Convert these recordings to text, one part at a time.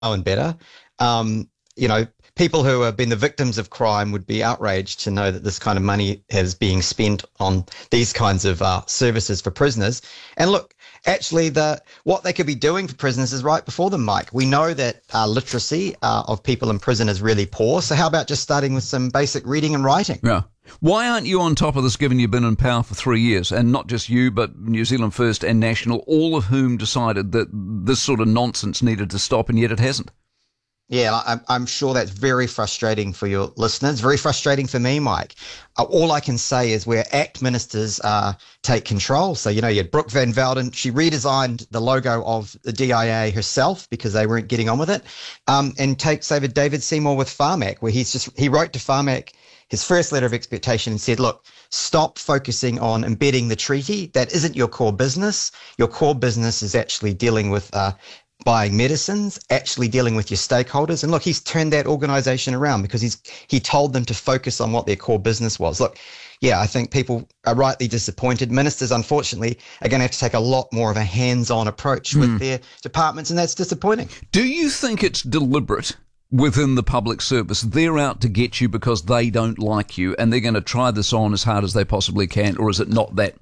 known better. You know, people who have been the victims of crime would be outraged to know that this kind of money is being spent on these kinds of services for prisoners. And look, actually, what they could be doing for prisoners is right before them, Mike. We know that literacy of people in prison is really poor. So how about just starting with some basic reading and writing? Yeah. Why aren't you on top of this, given you've been in power for 3 years? And not just you, but New Zealand First and National, all of whom decided that this sort of nonsense needed to stop, and yet it hasn't. Yeah, I'm sure that's very frustrating for your listeners, very frustrating for me, Mike. All I can say is where ACT ministers take control. So, you know, you had Brooke Van Velden. She redesigned the logo of the DIA herself because they weren't getting on with it. And takes over David Seymour with Pharmac, where he wrote to Pharmac his first letter of expectation and said, look, stop focusing on embedding the treaty. That isn't your core business. Your core business is actually dealing with buying medicines, actually dealing with your stakeholders. And look, he's turned that organisation around because he told them to focus on what their core business was. Look, yeah, I think people are rightly disappointed. Ministers, unfortunately, are going to have to take a lot more of a hands-on approach with their departments, and that's disappointing. Do you think it's deliberate within the public service? They're out to get you because they don't like you, and they're going to try this on as hard as they possibly can, or is it not that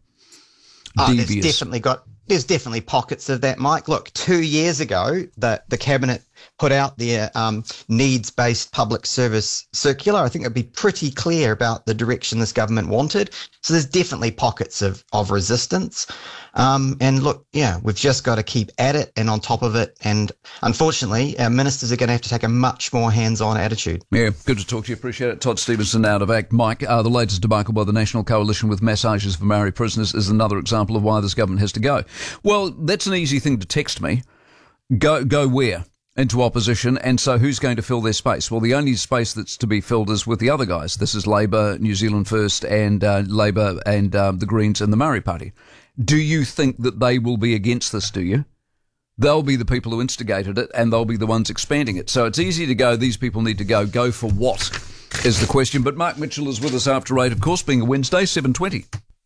devious? There's definitely pockets of that, Mike. Look, 2 years ago, the Cabinet put out their needs-based public service circular. I think it'd be pretty clear about the direction this government wanted. So there's definitely pockets of resistance. And look, yeah, we've just got to keep at it and on top of it. And unfortunately, our ministers are going to have to take a much more hands-on attitude. Yeah, good to talk to you. Appreciate it. Todd Stevenson out of ACT. Mike, the latest debacle by the National Coalition with Massages for Maori Prisoners is another example of why this government has to go. Well, that's an easy thing to text me. Go where? Into opposition, and so who's going to fill their space? Well, the only space that's to be filled is with the other guys. This is Labour, New Zealand First, and Labour and the Greens and the Maori Party. Do you think that they will be against this, do you? They'll be the people who instigated it, and they'll be the ones expanding it. So it's easy to go, these people need to go. Go for what is the question. But Mark Mitchell is with us after 8, of course, being a Wednesday, 7:20.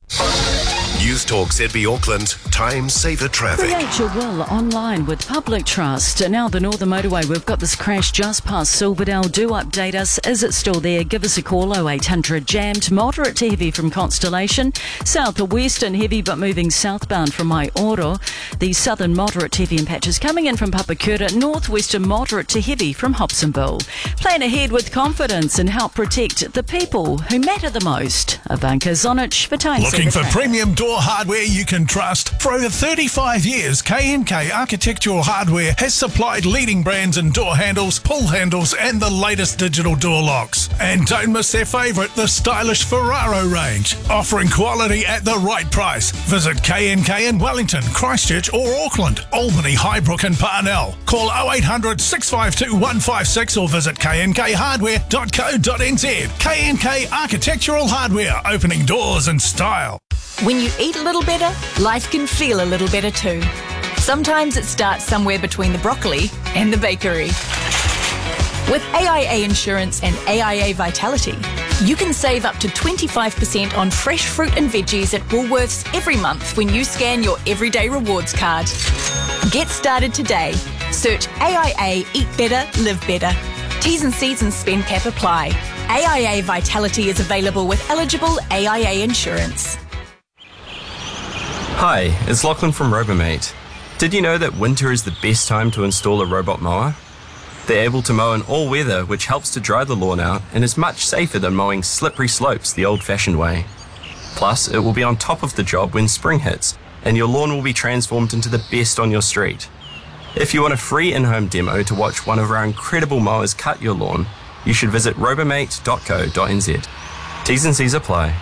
News Talk ZB Auckland, Time Saver Traffic. Create your will online with Public Trust. Now the Northern Motorway, we've got this crash just past Silverdale. Do update us. Is it still there? Give us a call, 0800 jammed. Moderate to heavy from Constellation. South to western heavy but moving southbound from Maioro. The southern moderate to heavy in patches coming in from Papakura. Northwestern moderate to heavy from Hobsonville. Plan ahead with confidence and help protect the people who matter the most. Ivanka Zonich for Time Looking Saver for Traffic. premium door hardware you can trust? For over 35 years, K&K Architectural Hardware has supplied leading brands in door handles, pull handles, and the latest digital door locks. And don't miss their favourite, the stylish Ferraro range, offering quality at the right price. Visit K&K in Wellington, Christchurch or Auckland, Albany, Highbrook and Parnell. Call 0800 652 156 or visit knkhardware.co.nz. K&K Architectural Hardware, opening doors in style. When you eat a little better, life can feel a little better too. Sometimes it starts somewhere between the broccoli and the bakery. With AIA Insurance and AIA Vitality, you can save up to 25% on fresh fruit and veggies at Woolworths every month when you scan your Everyday Rewards card. Get started today. Search AIA Eat Better, Live Better. T's and C's and spend cap apply. AIA Vitality is available with eligible AIA insurance. Hi, it's Lachlan from Robomate. Did you know that winter is the best time to install a robot mower? They're able to mow in all weather, which helps to dry the lawn out and is much safer than mowing slippery slopes the old-fashioned way. Plus, it will be on top of the job when spring hits, and your lawn will be transformed into the best on your street. If you want a free in-home demo to watch one of our incredible mowers cut your lawn, you should visit robomate.co.nz. T's and C's apply.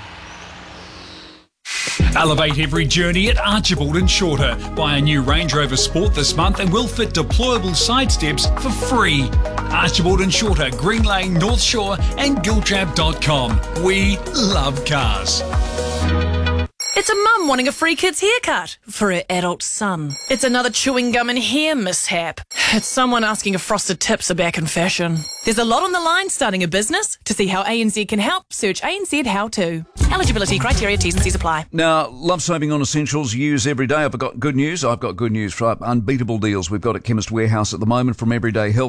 Elevate every journey at Archibald and Shorter. Buy a new Range Rover Sport this month and we'll fit deployable side steps for free. Archibald and Shorter, Green Lane, North Shore and Giltrap.com. We love cars. It's a mum wanting a free kid's haircut for her adult son. It's another chewing gum and hair mishap. It's someone asking if frosted tips are back in fashion. There's a lot on the line starting a business. To see how ANZ can help, search ANZ How To. Eligibility criteria, T's and C's apply. Now, love saving on essentials you use every day. I've got good news for unbeatable deals we've got at Chemist Warehouse at the moment, from everyday health